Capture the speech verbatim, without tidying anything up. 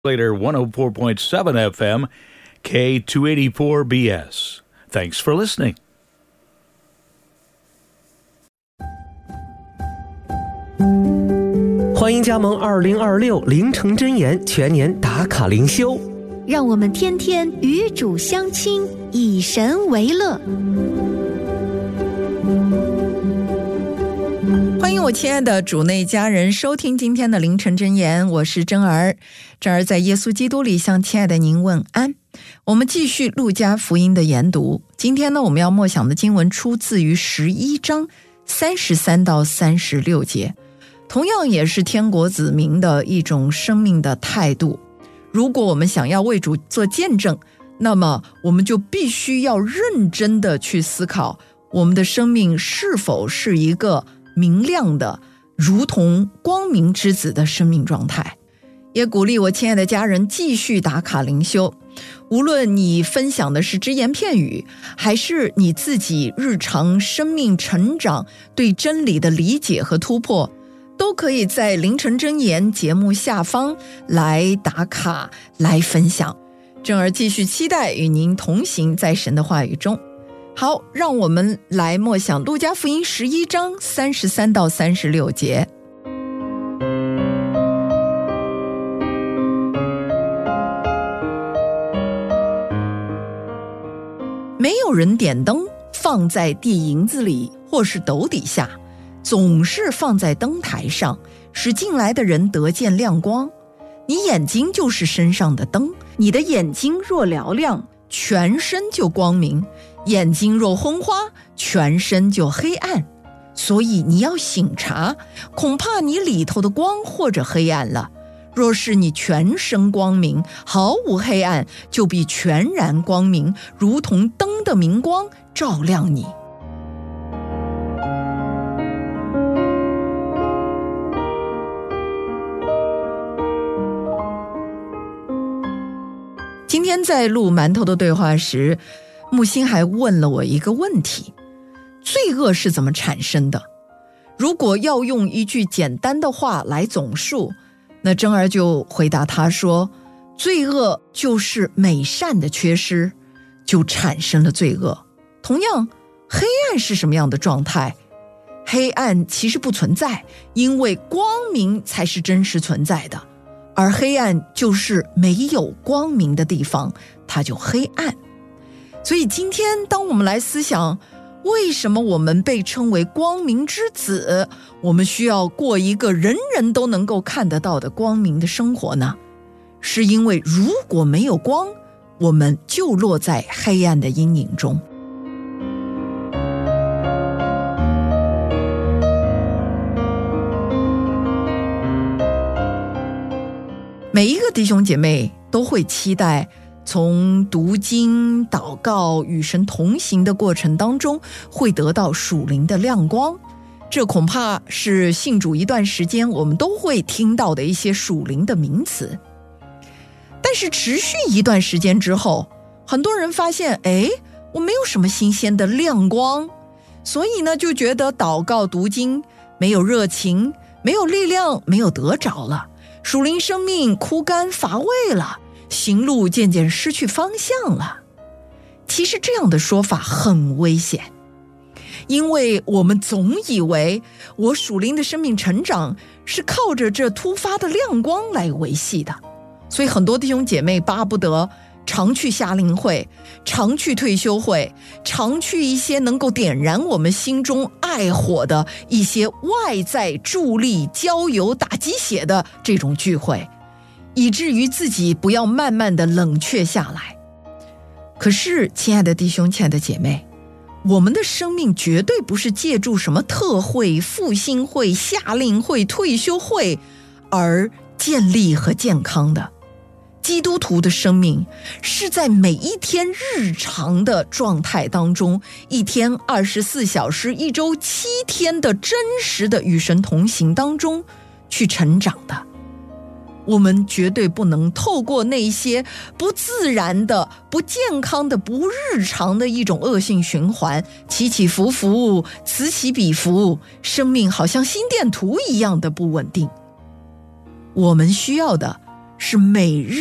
Later one oh four point seven F M, K two eighty-four B S. Thanks for listening. 欢迎加盟二零二六凌城真言全年打卡灵修， 让我们天天与主相亲，以神为乐。 欢迎我亲爱的主内家人收听今天的凌晨真言，我是真儿。真儿在耶稣基督里向亲爱的您问安。我们继续路加福音的研读，今天呢，我们要默想的经文出自于十一章三十三到三十六节，同样也是天国子民的一种生命的态度。如果我们想要为主做见证，那么我们就必须要认真的去思考，我们的生命是否是一个明亮的如同光明之子的生命状态。也鼓励我亲爱的家人继续打卡灵修，无论你分享的是只言片语，还是你自己日常生命成长对真理的理解和突破，都可以在凌晨真言节目下方来打卡来分享。真儿继续期待与您同行在神的话语中。好，让我们来默想路加福音十一章三十三到三十六节。没有人点灯放在地营子里或是斗底下，总是放在灯台上，使进来的人得见亮光。你眼睛就是身上的灯，你的眼睛若嘹亮，全身就光明；眼睛若昏花，全身就黑暗。所以你要省察，恐怕你里头的光或者黑暗了。若是你全身光明，毫无黑暗，就必全然光明，如同灯的明光照亮你。今天在录馒头的对话时，木星还问了我一个问题：罪恶是怎么产生的？如果要用一句简单的话来总述，那真儿就回答他说，罪恶就是美善的缺失，就产生了罪恶。同样，黑暗是什么样的状态？黑暗其实不存在，因为光明才是真实存在的，而黑暗就是没有光明的地方，它就黑暗。所以今天当我们来思想，为什么我们被称为光明之子，我们需要过一个人人都能够看得到的光明的生活呢？是因为如果没有光，我们就落在黑暗的阴影中。每一个弟兄姐妹都会期待从读经、祷告、与神同行的过程当中，会得到属灵的亮光。这恐怕是信主一段时间我们都会听到的一些属灵的名词。但是持续一段时间之后，很多人发现，哎，我没有什么新鲜的亮光，所以呢，就觉得祷告、读经没有热情，没有力量，没有得着了，属灵生命枯干乏味了，行路渐渐失去方向了。其实这样的说法很危险，因为我们总以为我属灵的生命成长是靠着这突发的亮光来维系的，所以很多弟兄姐妹巴不得常去夏令会，常去退休会，常去一些能够点燃我们心中爱火的一些外在助力、浇油、打鸡血的这种聚会，以至于自己不要慢慢的冷却下来。可是亲爱的弟兄、亲爱的姐妹，我们的生命绝对不是借助什么特会、复兴会、夏令会、退休会而建立和健康的。基督徒的生命是在每一天日常的状态当中，一天二十四小时，一周七天的真实的与神同行当中去成长的。我们绝对不能透过那些不自然的、不健康的、不日常的一种恶性循环，起起伏伏，此起彼伏，生命好像心电图一样的不稳定。我们需要的是每日